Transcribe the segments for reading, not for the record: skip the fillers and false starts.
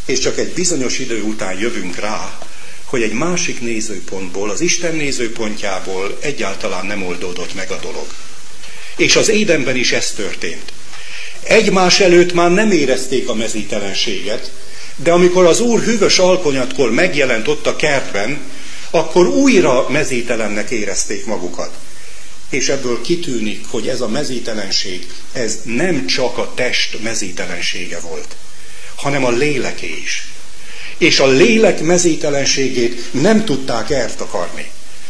És csak egy bizonyos idő után jövünk rá, hogy egy másik nézőpontból, az Isten nézőpontjából egyáltalán nem oldódott meg a dolog. És az Édenben is ez történt. Egymás előtt már nem érezték a mezítelenséget, de amikor az Úr hűvös alkonyatkor megjelent ott a kertben, akkor újra mezítelennek érezték magukat. És ebből kitűnik, hogy ez a mezítelenség, ez nem csak a test mezítelensége volt, hanem a léleké is. És a lélek mezítelenségét nem tudták eltakarni.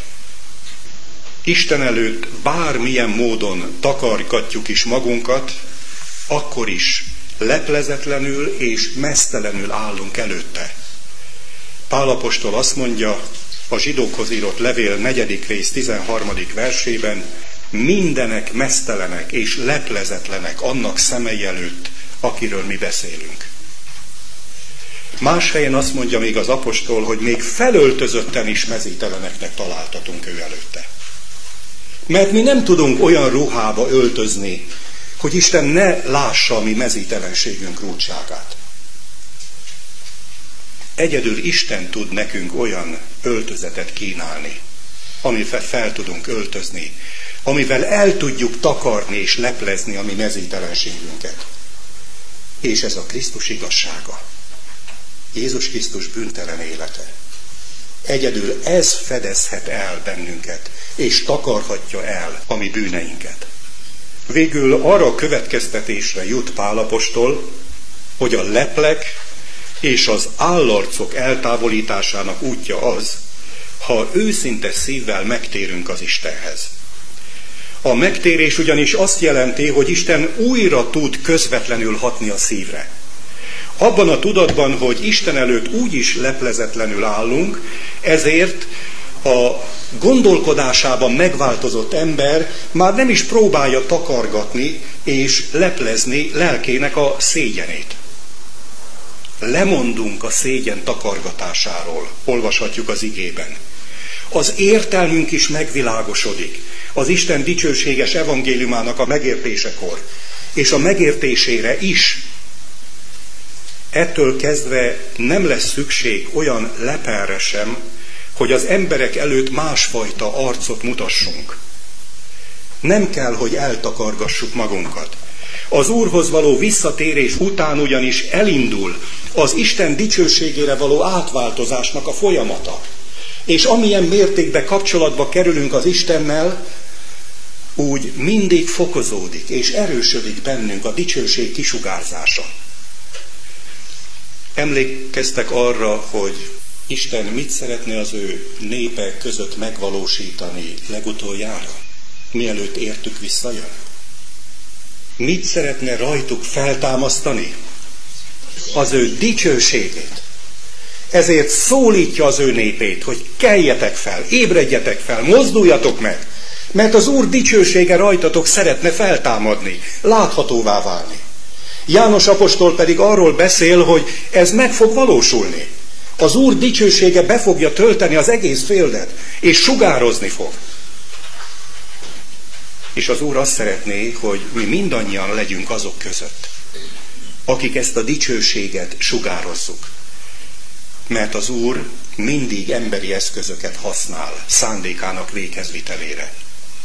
Isten előtt bármilyen módon takargatjuk is magunkat, akkor is leplezetlenül és meztelenül állunk előtte. Pál apostol azt mondja a zsidókhoz írott levél 4. rész 13. versében, mindenek meztelenek és leplezetlenek annak szemei előtt, akiről mi beszélünk. Más helyen azt mondja még az apostol, hogy még felöltözötten is mezíteleneknek találtatunk ő előtte. Mert mi nem tudunk olyan ruhába öltözni, hogy Isten ne lássa a mi mezítelenségünk rúdságát. Egyedül Isten tud nekünk olyan öltözetet kínálni, amivel fel tudunk öltözni, amivel el tudjuk takarni és leplezni a mi mezítelenségünket. És ez a Krisztus igazsága. Jézus Krisztus bűntelen élete. Egyedül ez fedezhet el bennünket, és takarhatja el a mi bűneinket. Végül arra a következtetésre jut Pál apostol, hogy a leplek és az állarcok eltávolításának útja az, ha őszinte szívvel megtérünk az Istenhez. A megtérés ugyanis azt jelenti, hogy Isten újra tud közvetlenül hatni a szívre. Abban a tudatban, hogy Isten előtt úgyis leplezetlenül állunk, ezért a gondolkodásában megváltozott ember már nem is próbálja takargatni és leplezni lelkének a szégyenét. Lemondunk a szégyen takargatásáról, olvashatjuk az igében. Az értelmünk is megvilágosodik az Isten dicsőséges evangéliumának a megértésekor, és a megértésére is. Ettől kezdve nem lesz szükség olyan lepelre sem, hogy az emberek előtt másfajta arcot mutassunk. Nem kell, hogy eltakargassuk magunkat. Az Úrhoz való visszatérés után ugyanis elindul az Isten dicsőségére való átváltozásnak a folyamata. És amilyen mértékben kapcsolatba kerülünk az Istennel, úgy mindig fokozódik és erősödik bennünk a dicsőség kisugárzása. Emlékeztek arra, hogy Isten mit szeretne az ő népe között megvalósítani legutoljára, mielőtt értük visszajön? Mit szeretne rajtuk feltámasztani? Az ő dicsőségét. Ezért szólítja az ő népét, hogy keljetek fel, ébredjetek fel, mozduljatok meg, mert az Úr dicsősége rajtatok szeretne feltámadni, láthatóvá válni. János apostol pedig arról beszél, hogy ez meg fog valósulni. Az Úr dicsősége be fogja tölteni az egész földet, és sugározni fog. És az Úr azt szeretné, hogy mi mindannyian legyünk azok között, akik ezt a dicsőséget sugározzuk. Mert az Úr mindig emberi eszközöket használ szándékának véghezvitelére.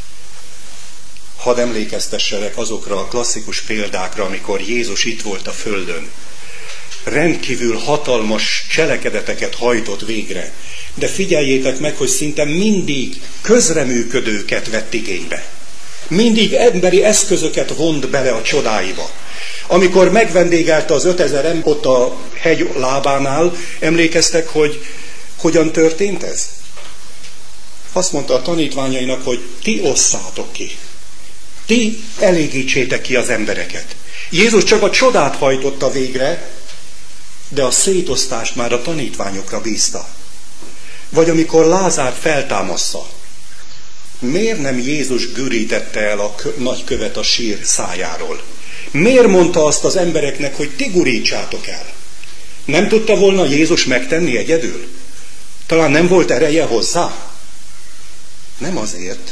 Hadd emlékeztesselek azokra a klasszikus példákra, amikor Jézus itt volt a földön. Rendkívül hatalmas cselekedeteket hajtott végre, de figyeljétek meg, hogy szinte mindig közreműködőket vett igénybe. Mindig emberi eszközöket vont bele a csodáiba. Amikor megvendégelte az 5000 ember ott a hegy lábánál, emlékeztek, hogy hogyan történt ez? Azt mondta a tanítványainak, hogy ti osszátok ki. Ti elégítsétek ki az embereket. Jézus csak a csodát hajtotta végre, de a szétosztást már a tanítványokra bízta. Vagy amikor Lázárt feltámassza, miért nem Jézus gürítette el a nagykövet a sír szájáról? Miért mondta azt az embereknek, hogy ti gurítsátok el? Nem tudta volna Jézus megtenni egyedül? Talán nem volt ereje hozzá? Nem azért.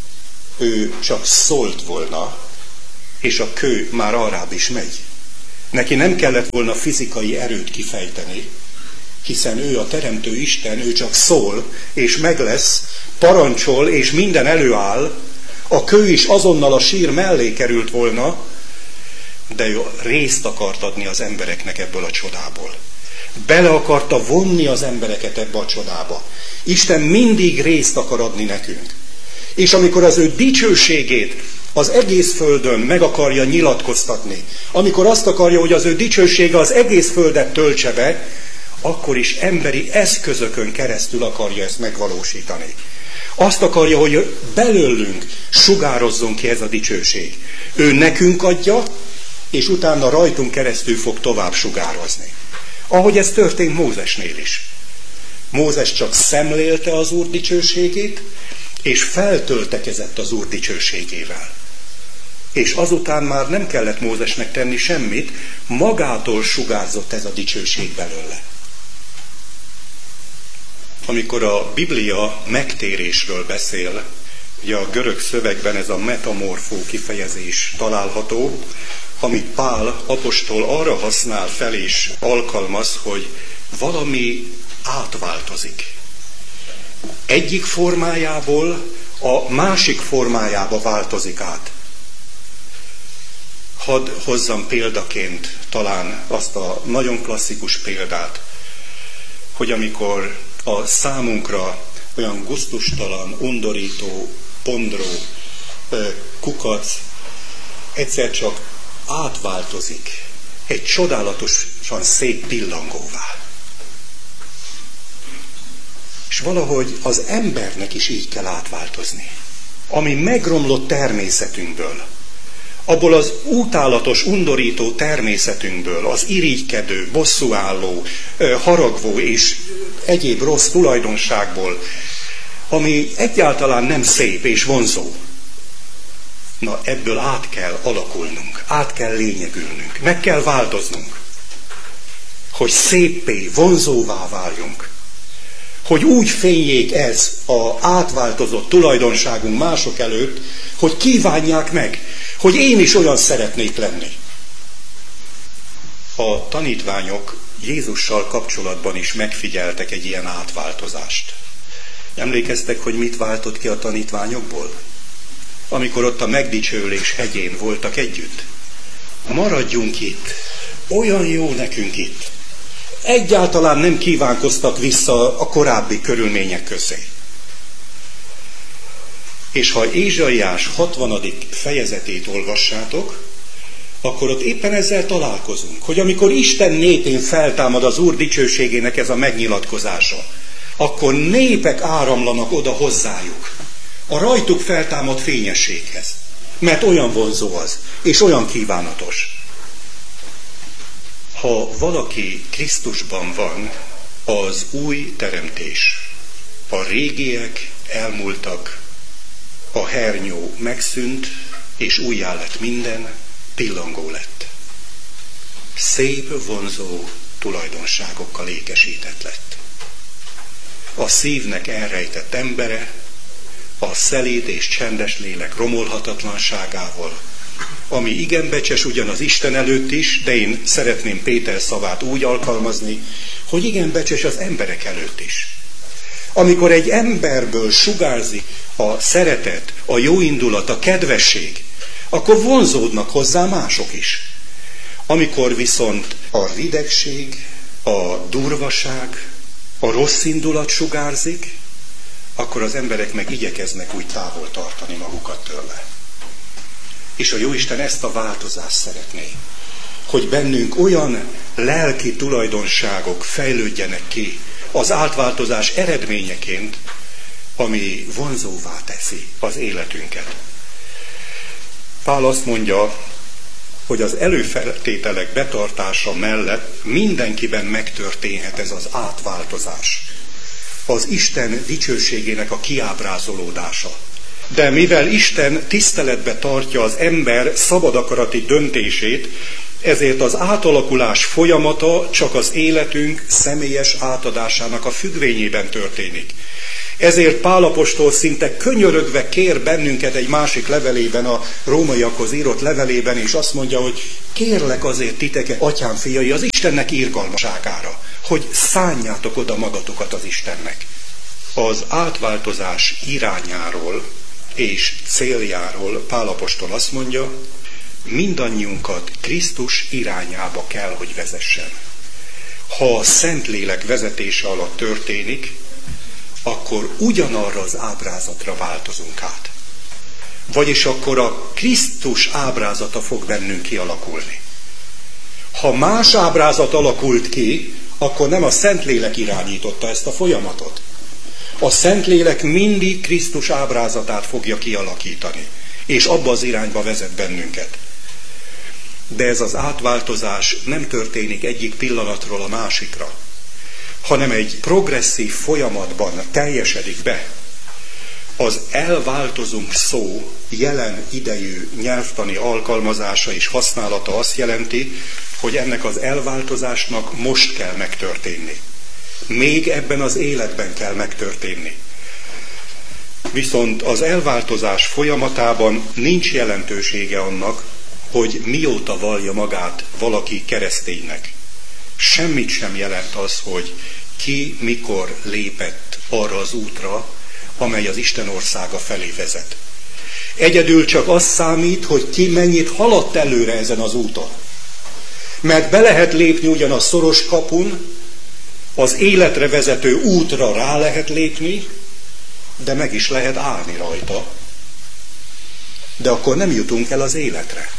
Ő csak szólt volna, és a kő már arrább is megy. Neki nem kellett volna fizikai erőt kifejteni, hiszen ő a teremtő Isten, ő csak szól, és meg lesz, parancsol, és minden előáll. A kő is azonnal a sír mellé került volna, de ő részt akart adni az embereknek ebből a csodából. Bele akarta vonni az embereket ebbe a csodába. Isten mindig részt akar adni nekünk. És amikor az ő dicsőségét az egész földön meg akarja nyilatkoztatni, amikor azt akarja, hogy az ő dicsősége az egész földet töltse be, akkor is emberi eszközökön keresztül akarja ezt megvalósítani. Azt akarja, hogy belőlünk sugározzon ki ez a dicsőség. Ő nekünk adja, és utána rajtunk keresztül fog tovább sugározni. Ahogy ez történt Mózesnél is. Mózes csak szemlélte az Úr dicsőségét, és feltöltekezett az Úr dicsőségével. És azután már nem kellett Mózesnek tenni semmit, magától sugárzott ez a dicsőség belőle. Amikor a Biblia megtérésről beszél, ugye a görög szövegben ez a metamorfó kifejezés található, amit Pál apostol arra használ fel és alkalmaz, hogy valami átváltozik. Egyik formájából a másik formájába változik át. Hadd hozzam példaként talán azt a nagyon klasszikus példát, hogy amikor a számunkra olyan gusztustalan, undorító, pondró kukac egyszer csak átváltozik egy csodálatosan szép pillangóvá. És valahogy az embernek is így kell átváltozni. Ami megromlott természetünkből, abból az utálatos, undorító természetünkből, az irigykedő, bosszúálló, haragvó és egyéb rossz tulajdonságból, ami egyáltalán nem szép és vonzó. Na, ebből át kell alakulnunk, át kell lényegülnünk, meg kell változnunk, hogy széppé, vonzóvá váljunk. Hogy úgy fényjék ez az átváltozott tulajdonságunk mások előtt, hogy kívánják meg, hogy én is olyan szeretnék lenni. A tanítványok Jézussal kapcsolatban is megfigyeltek egy ilyen átváltozást. Emlékeztek, hogy mit váltott ki a tanítványokból? Amikor ott a megdicsőlés hegyén voltak együtt. Maradjunk itt, olyan jó nekünk itt. Egyáltalán nem kívánkoztak vissza a korábbi körülmények közé. És ha Ézsaiás 60. fejezetét olvassátok, akkor ott éppen ezzel találkozunk, hogy amikor Isten népén feltámad az Úr dicsőségének ez a megnyilatkozása, akkor népek áramlanak oda hozzájuk, a rajtuk feltámad fényességhez, mert olyan vonzó az, és olyan kívánatos. Ha valaki Krisztusban van, az új teremtés. A régiek elmúltak, a hernyó megszűnt, és újjá lett minden, pillangó lett. Szép, vonzó tulajdonságokkal ékesített lett. A szívnek elrejtett embere, a szelíd és csendes lélek romolhatatlanságával, ami igen becses ugyan az Isten előtt is, de én szeretném Péter szavát úgy alkalmazni, hogy igen becses az emberek előtt is. Amikor egy emberből sugárzik a szeretet, a jóindulat, a kedvesség, akkor vonzódnak hozzá mások is. Amikor viszont a ridegség, a durvaság, a rossz indulat sugárzik, akkor az emberek meg igyekeznek úgy távol tartani magukat tőle. És a Jóisten ezt a változást szeretné, hogy bennünk olyan lelki tulajdonságok fejlődjenek ki az átváltozás eredményeként, ami vonzóvá teszi az életünket. Pál azt mondja, hogy az előfeltételek betartása mellett mindenkiben megtörténhet ez az átváltozás. Az Isten dicsőségének a kiábrázolódása. De mivel Isten tiszteletbe tartja az ember szabad akarati döntését, Ezért az átalakulás folyamata csak az életünk személyes átadásának a függvényében történik. Ezért Pál apostol szinte könyörögve kér bennünket egy másik levelében, a rómaiakhoz írott levelében, és azt mondja, hogy kérlek azért titeket, atyám fiai, az Istennek irgalmaságára, hogy szánjátok oda magatokat az Istennek. Az átváltozás irányáról és céljáról Pál apostol azt mondja, mindannyiunkat Krisztus irányába kell, hogy vezessen. Ha a Szentlélek vezetése alatt történik, akkor ugyanarra az ábrázatra változunk át. Vagyis akkor a Krisztus ábrázata fog bennünk kialakulni. Ha más ábrázat alakult ki, akkor nem a Szentlélek irányította ezt a folyamatot. A Szentlélek mindig Krisztus ábrázatát fogja kialakítani, és abba az irányba vezet bennünket. De ez az átváltozás nem történik egyik pillanatról a másikra, hanem egy progresszív folyamatban teljesedik be. Az elváltozunk szó jelen idejű nyelvtani alkalmazása és használata azt jelenti, hogy ennek az elváltozásnak most kell megtörténni. Még ebben az életben kell megtörténni. Viszont az elváltozás folyamatában nincs jelentősége annak, hogy mióta vallja magát valaki kereszténynek. Semmit sem jelent az, hogy ki mikor lépett arra az útra, amely az Isten országa felé vezet. Egyedül csak az számít, hogy ki mennyit haladt előre ezen az úton. Mert be lehet lépni ugyan a szoros kapun, az életre vezető útra rá lehet lépni, de meg is lehet állni rajta. De akkor nem jutunk el az életre.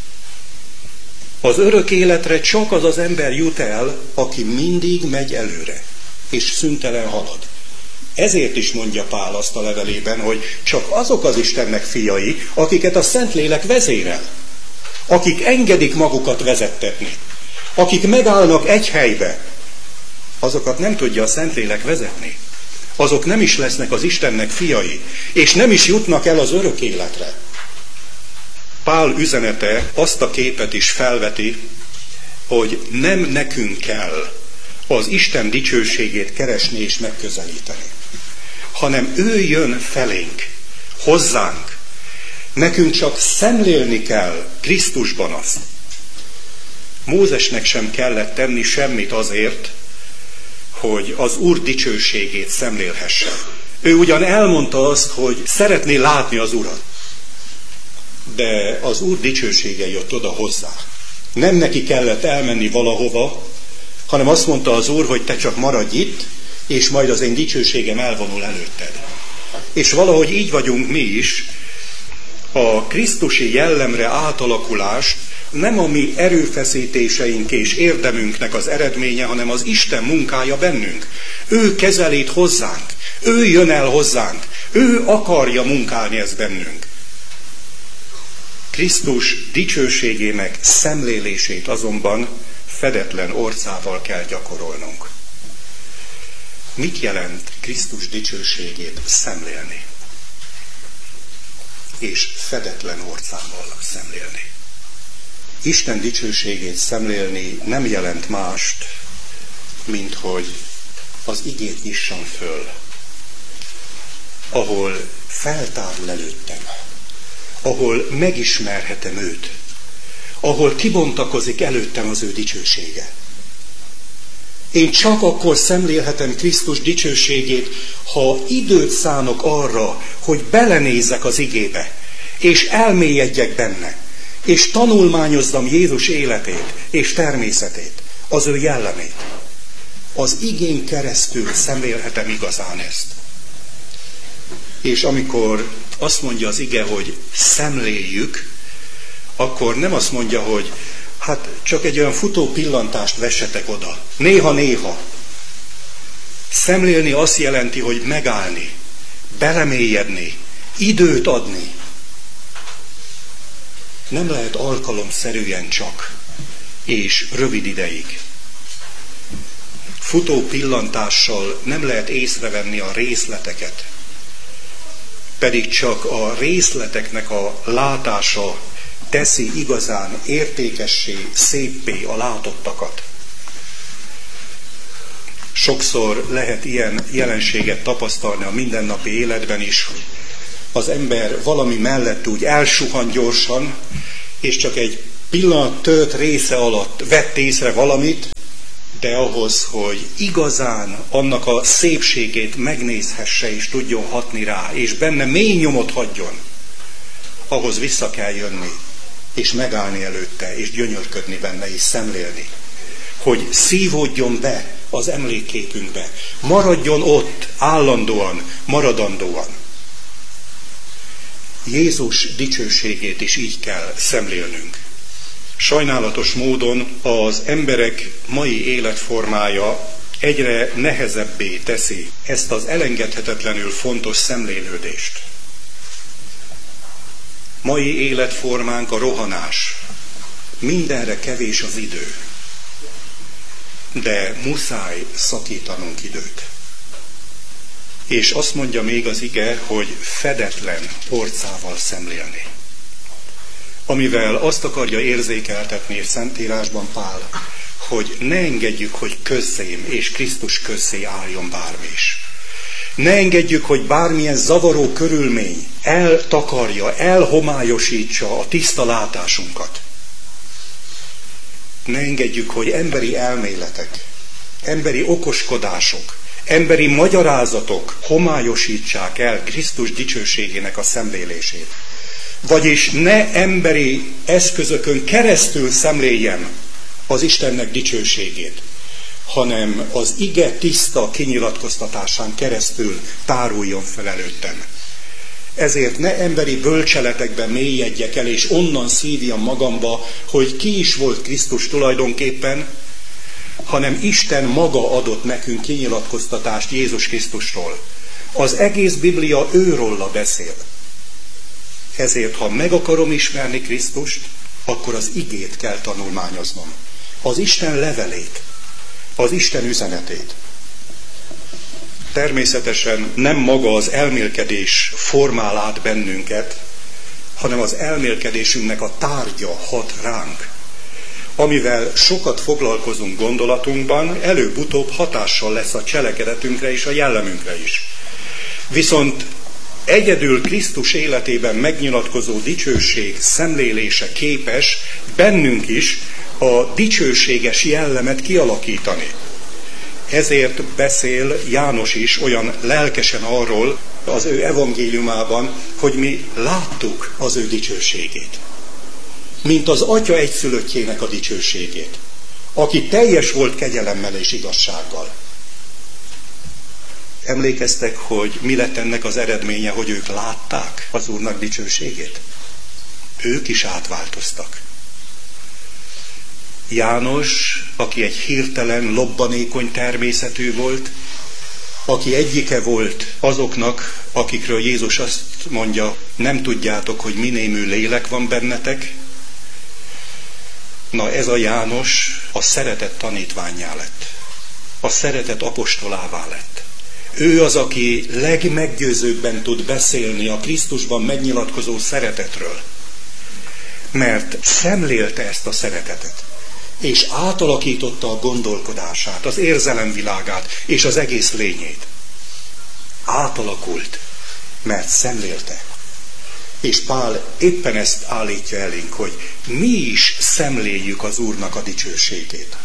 Az örök életre csak az az ember jut el, aki mindig megy előre, és szüntelen halad. Ezért is mondja Pál azt a levelében, hogy csak azok az Istennek fiai, akiket a Szentlélek vezérel, akik engedik magukat vezettetni, akik megállnak egy helybe, azokat nem tudja a Szentlélek vezetni. Azok nem is lesznek az Istennek fiai, és nem is jutnak el az örök életre. Pál üzenete azt a képet is felveti, hogy nem nekünk kell az Isten dicsőségét keresni és megközelíteni, hanem ő jön felénk, hozzánk. Nekünk csak szemlélni kell Krisztusban azt. Mózesnek sem kellett tenni semmit azért, hogy az Úr dicsőségét szemlélhessen. Ő ugyan elmondta azt, hogy szeretné látni az Urat, de az Úr dicsősége jött oda hozzá. Nem neki kellett elmenni valahova, hanem azt mondta az Úr, hogy te csak maradj itt, és majd az én dicsőségem elvonul előtted. És valahogy így vagyunk mi is. A krisztusi jellemre átalakulás nem a mi erőfeszítéseink és érdemünknek az eredménye, hanem az Isten munkája bennünk. Ő kezelít hozzánk, ő jön el hozzánk, ő akarja munkálni ezt bennünk. Krisztus dicsőségének szemlélését azonban fedetlen orcával kell gyakorolnunk. Mit jelent Krisztus dicsőségét szemlélni? És fedetlen orcával szemlélni. Isten dicsőségét szemlélni nem jelent mást, mint hogy az igét nyissam föl, ahol feltárul előttem, ahol megismerhetem őt, ahol kibontakozik előttem az ő dicsősége. Én csak akkor szemlélhetem Krisztus dicsőségét, ha időt szánok arra, hogy belenézzek az igébe, és elmélyedjek benne, és tanulmányozzam Jézus életét és természetét, az ő jellemét. Az igén keresztül szemlélhetem igazán ezt. És amikor azt mondja az ige, hogy szemléljük, akkor nem azt mondja, hogy hát csak egy olyan futó pillantást vessetek oda. Néha-néha. Szemlélni azt jelenti, hogy megállni, belemélyedni, időt adni. Nem lehet alkalomszerűen csak, és rövid ideig. Futó pillantással nem lehet észrevenni a részleteket. Pedig csak a részleteknek a látása teszi igazán értékessé, széppé a látottakat. Sokszor lehet ilyen jelenséget tapasztalni a mindennapi életben is. Az ember valami mellett úgy elsuhan gyorsan, és csak egy pillanat tölt része alatt vett észre valamit, de ahhoz, hogy igazán annak a szépségét megnézhesse és tudjon hatni rá, és benne mély nyomot hagyjon, ahhoz vissza kell jönni, és megállni előtte, és gyönyörködni benne, és szemlélni. Hogy szívódjon be az emlékképünkbe, maradjon ott állandóan, maradandóan. Jézus dicsőségét is így kell szemlélnünk. Sajnálatos módon az emberek mai életformája egyre nehezebbé teszi ezt az elengedhetetlenül fontos szemlélődést. Mai életformánk a rohanás. Mindenre kevés az idő. De muszáj szakítanunk időt. És azt mondja még az ige, hogy fedetlen orcával szemlélni. Amivel azt akarja érzékeltetni a Szentírásban Pál, hogy ne engedjük, hogy közzém és Krisztus közzé álljon bármi is. Ne engedjük, hogy bármilyen zavaró körülmény eltakarja, elhomályosítsa a tiszta látásunkat. Ne engedjük, hogy emberi elméletek, emberi okoskodások, emberi magyarázatok homályosítsák el Krisztus dicsőségének a szemlélését. Vagyis ne emberi eszközökön keresztül szemléljem az Istennek dicsőségét, hanem az ige tiszta kinyilatkoztatásán keresztül táruljon fel előttem. Ezért ne emberi bölcseletekben mélyedjek el, és onnan szívjam magamba, hogy ki is volt Krisztus tulajdonképpen, hanem Isten maga adott nekünk kinyilatkoztatást Jézus Krisztusról. Az egész Biblia őróla beszél. Ezért, ha meg akarom ismerni Krisztust, akkor az igét kell tanulmányoznom. Az Isten levelét, az Isten üzenetét. Természetesen nem maga az elmélkedés formál át bennünket, hanem az elmélkedésünknek a tárgya hat ránk. Amivel sokat foglalkozunk gondolatunkban, előbb-utóbb hatással lesz a cselekedetünkre és a jellemünkre is. Viszont egyedül Krisztus életében megnyilatkozó dicsőség szemlélése képes bennünk is a dicsőséges jellemet kialakítani. Ezért beszél János is olyan lelkesen arról az ő evangéliumában, hogy mi láttuk az ő dicsőségét. Mint az Atya egyszülöttjének a dicsőségét, aki teljes volt kegyelemmel és igazsággal. Emlékeztek, hogy mi lett ennek az eredménye, hogy ők látták az Úrnak dicsőségét? Ők is átváltoztak. János, aki egy hirtelen, lobbanékony természetű volt, aki egyike volt azoknak, akikről Jézus azt mondja, nem tudjátok, hogy mi némű lélek van bennetek. Na ez a János a szeretet tanítvánnyá lett. A szeretet apostolává lett. Ő az, aki legmeggyőzőbben tud beszélni a Krisztusban megnyilatkozó szeretetről. Mert szemlélte ezt a szeretetet, és átalakította a gondolkodását, az érzelemvilágát és az egész lényét. Átalakult, mert szemlélte. És Pál éppen ezt állítja elénk, hogy mi is szemléljük az Úrnak a dicsőségét.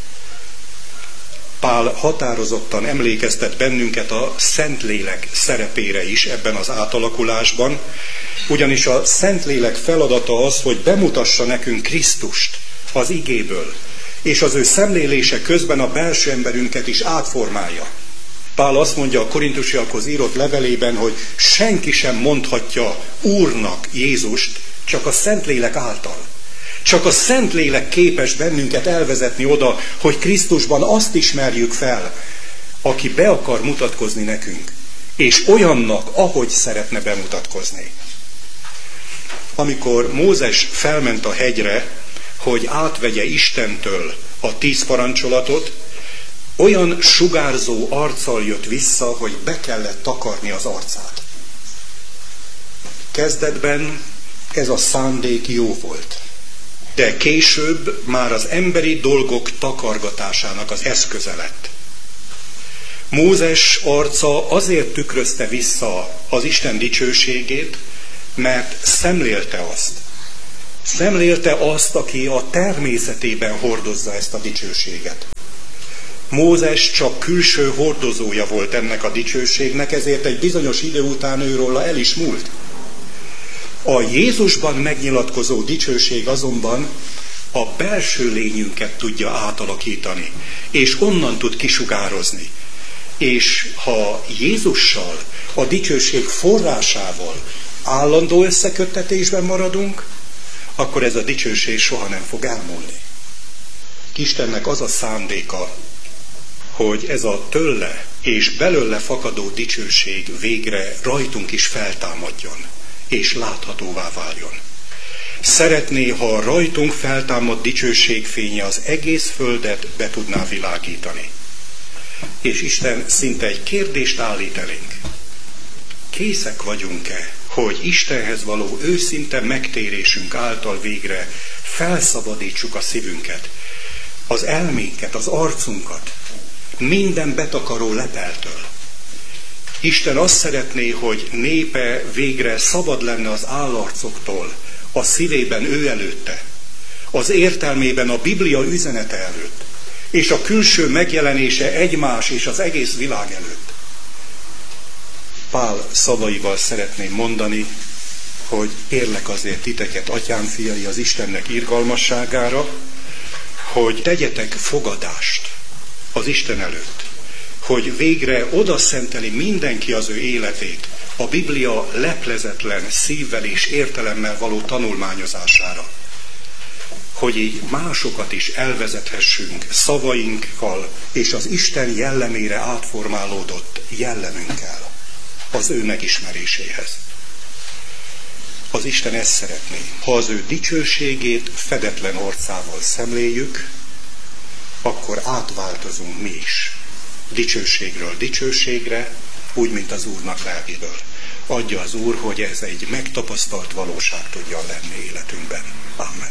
Pál határozottan emlékeztet bennünket a Szentlélek szerepére is ebben az átalakulásban, ugyanis a Szentlélek feladata az, hogy bemutassa nekünk Krisztust az igéből, és az ő szemlélése közben a belső emberünket is átformálja. Pál azt mondja a korintusiakhoz írott levelében, hogy senki sem mondhatja Úrnak Jézust, csak a Szentlélek által. Csak a Szentlélek képes bennünket elvezetni oda, hogy Krisztusban azt ismerjük fel, aki be akar mutatkozni nekünk, és olyannak, ahogy szeretne bemutatkozni. Amikor Mózes felment a hegyre, hogy átvegye Istentől a 10 parancsolatot, olyan sugárzó arccal jött vissza, hogy be kellett takarni az arcát. Kezdetben ez a szándék jó volt. De később már az emberi dolgok takargatásának az eszköze lett. Mózes arca azért tükrözte vissza az Isten dicsőségét, mert szemlélte azt. Szemlélte azt, aki a természetében hordozza ezt a dicsőséget. Mózes csak külső hordozója volt ennek a dicsőségnek, ezért egy bizonyos idő után őróla el is múlt. A Jézusban megnyilatkozó dicsőség azonban a belső lényünket tudja átalakítani, és onnan tud kisugározni. És ha Jézussal, a dicsőség forrásával állandó összeköttetésben maradunk, akkor ez a dicsőség soha nem fog elmúlni. Istennek az a szándéka, hogy ez a tőle és belőle fakadó dicsőség végre rajtunk is feltámadjon, és láthatóvá váljon. Szeretné, ha rajtunk feltámad dicsőség fénye az egész földet be tudná világítani. És Isten szinte egy kérdést állít elénk. Készek vagyunk-e, hogy Istenhez való őszinte megtérésünk által végre felszabadítsuk a szívünket, az elménket, az arcunkat, minden betakaró lepeltől. Isten azt szeretné, hogy népe végre szabad lenne az állarcoktól, a szívében ő előtte, az értelmében a Biblia üzenete előtt, és a külső megjelenése egymás és az egész világ előtt. Pál szavaival szeretném mondani, hogy kérlek azért titeket, atyám fiai, az Istennek irgalmasságára, hogy tegyetek fogadást az Isten előtt, hogy végre oda szenteli mindenki az ő életét a Biblia leplezetlen szívvel és értelemmel való tanulmányozására, hogy így másokat is elvezethessünk szavainkkal és az Isten jellemére átformálódott jellemünkkel az ő megismeréséhez. Az Isten ezt szeretné, ha az ő dicsőségét fedetlen orcával szemléljük, akkor átváltozunk mi is. Dicsőségről dicsőségre, úgy, mint az Úrnak lelkéből. Adja az Úr, hogy ez egy megtapasztalt valóság tudjon lenni életünkben. Amen.